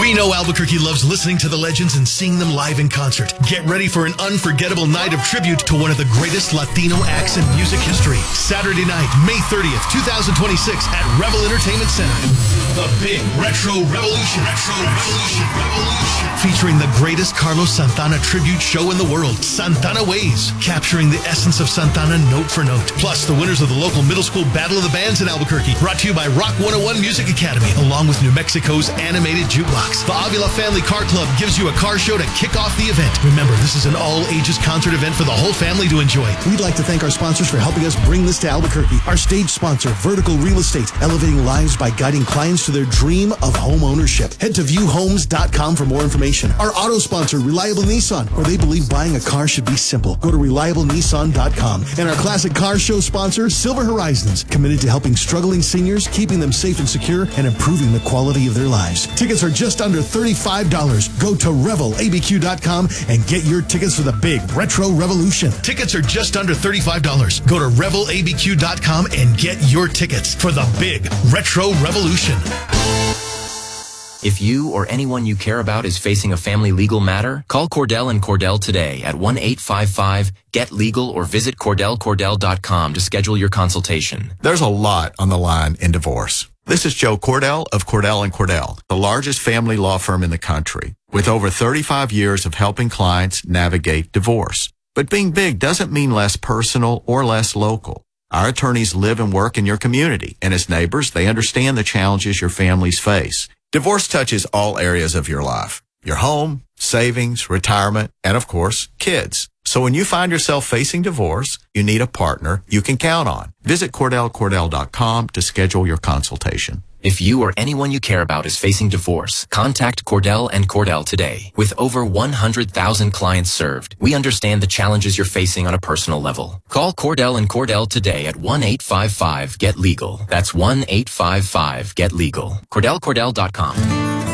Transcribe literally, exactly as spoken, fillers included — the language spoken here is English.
We know Albuquerque loves listening to the legends and seeing them live in concert. Get ready for an unforgettable night of tribute to one of the greatest Latino acts in music history. Saturday night, May thirtieth, twenty twenty-six at Revel Entertainment Center. The Big Retro Revolution. Retro Revolution. Revolution. Featuring the greatest Carlos Santana tribute show in the world, Santana Ways, capturing the essence of Santana note for note. Plus, the winners of the local middle school Battle of the Bands in Albuquerque, brought to you by Rock one oh one Music Academy, along with New Mexico's animated jukebox. The Avila Family Car Club gives you a car show to kick off the event. Remember, this is an all-ages concert event for the whole family to enjoy. We'd like to thank our sponsors for helping us bring this to Albuquerque. Our stage sponsor, Vertical Real Estate, elevating lives by guiding clients to their dream of home ownership. Head to view homes dot com for more information. Our auto sponsor, Reliable Nissan, where they believe buying a car should be simple. Go to reliable nissan dot com. And our classic car show sponsor, Silver Horizons, committed to helping struggling seniors, keeping them safe and secure, and improving the quality of their lives. Tickets are just under thirty-five dollars. Go to revel a b q dot com and get your tickets for the Big Retro Revolution. Tickets are just under thirty-five dollars. Go to revel a b q dot com and get your tickets for the Big Retro Revolution. If you or anyone you care about is facing a family legal matter, call Cordell and Cordell today at one eight five five get legal or visit cordell cordell dot com to schedule your consultation. There's a lot on the line in divorce. This is Joe Cordell of Cordell and Cordell, the largest family law firm in the country, with over thirty-five years of helping clients navigate divorce. But being big doesn't mean less personal or less local. Our attorneys live and work in your community, and as neighbors, they understand the challenges your families face. Divorce touches all areas of your life: your home, savings, retirement, and of course, kids. So when you find yourself facing divorce, you need a partner you can count on. Visit cordell cordell dot com to schedule your consultation. If you or anyone you care about is facing divorce, contact Cordell and Cordell today. With over one hundred thousand clients served, we understand the challenges you're facing on a personal level. Call Cordell and Cordell today at one eight five five get legal. That's one eight five five get legal. cordell cordell dot com.